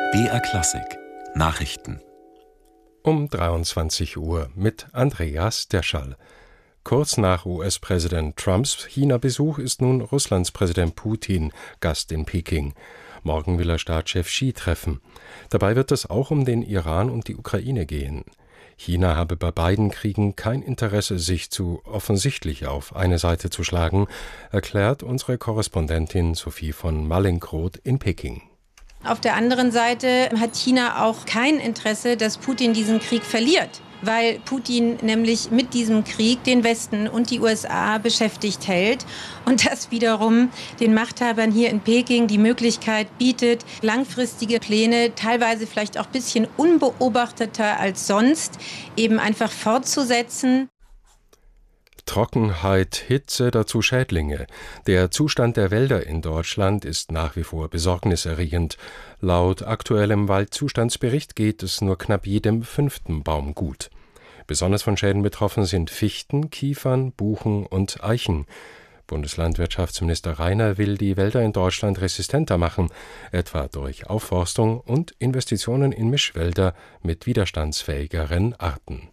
BR Klassik Nachrichten um 23 Uhr mit Andreas Derschall. Kurz nach US-Präsident Trumps China-Besuch ist nun Russlands Präsident Putin Gast in Peking. Morgen will er Staatschef Xi treffen. Dabei wird es auch um den Iran und die Ukraine gehen. China habe bei beiden Kriegen kein Interesse, sich zu offensichtlich auf eine Seite zu schlagen, erklärt unsere Korrespondentin Sophie von Mallinckrodt in Peking. Auf der anderen Seite hat China auch kein Interesse, dass Putin diesen Krieg verliert, weil Putin nämlich mit diesem Krieg den Westen und die USA beschäftigt hält und das wiederum den Machthabern hier in Peking die Möglichkeit bietet, langfristige Pläne, teilweise vielleicht auch ein bisschen unbeobachteter als sonst, eben einfach fortzusetzen. Trockenheit, Hitze, dazu Schädlinge. Der Zustand der Wälder in Deutschland ist nach wie vor besorgniserregend. Laut aktuellem Waldzustandsbericht geht es nur knapp jedem 5. Baum gut. Besonders von Schäden betroffen sind Fichten, Kiefern, Buchen und Eichen. Bundeslandwirtschaftsminister Rainer will die Wälder in Deutschland resistenter machen, etwa durch Aufforstung und Investitionen in Mischwälder mit widerstandsfähigeren Arten.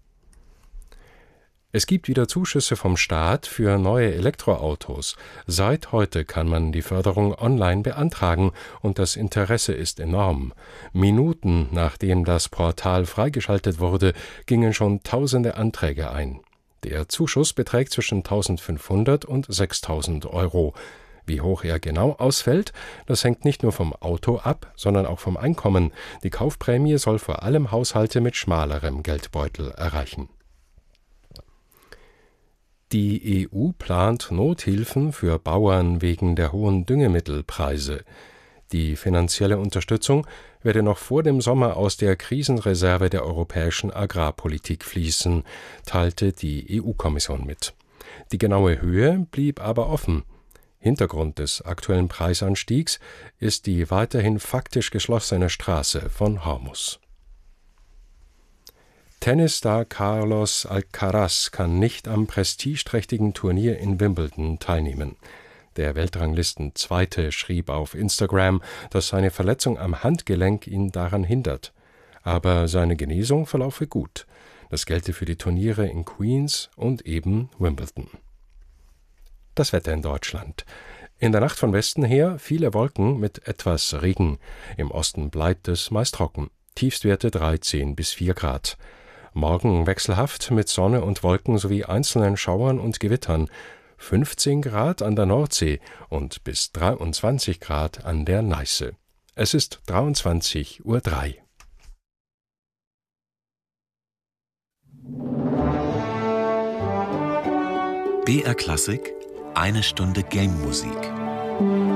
Es gibt wieder Zuschüsse vom Staat für neue Elektroautos. Seit heute kann man die Förderung online beantragen und das Interesse ist enorm. Minuten nachdem das Portal freigeschaltet wurde, gingen schon tausende Anträge ein. Der Zuschuss beträgt zwischen 1.500 und 6.000 Euro. Wie hoch er genau ausfällt, das hängt nicht nur vom Auto ab, sondern auch vom Einkommen. Die Kaufprämie soll vor allem Haushalte mit schmalerem Geldbeutel erreichen. Die EU plant Nothilfen für Bauern wegen der hohen Düngemittelpreise. Die finanzielle Unterstützung werde noch vor dem Sommer aus der Krisenreserve der europäischen Agrarpolitik fließen, teilte die EU-Kommission mit. Die genaue Höhe blieb aber offen. Hintergrund des aktuellen Preisanstiegs ist die weiterhin faktisch geschlossene Straße von Hormuz. Tennisstar Carlos Alcaraz kann nicht am prestigeträchtigen Turnier in Wimbledon teilnehmen. Der Weltranglisten-Zweite schrieb auf Instagram, dass seine Verletzung am Handgelenk ihn daran hindert. Aber seine Genesung verlaufe gut. Das gelte für die Turniere in Queens und eben Wimbledon. Das Wetter in Deutschland. In der Nacht von Westen her viele Wolken mit etwas Regen. Im Osten bleibt es meist trocken. Tiefstwerte 13 bis 4 Grad. Morgen wechselhaft mit Sonne und Wolken sowie einzelnen Schauern und Gewittern. 15 Grad an der Nordsee und bis 23 Grad an der Neiße. Es ist 23:03 Uhr. BR Klassik, eine Stunde Game-Musik.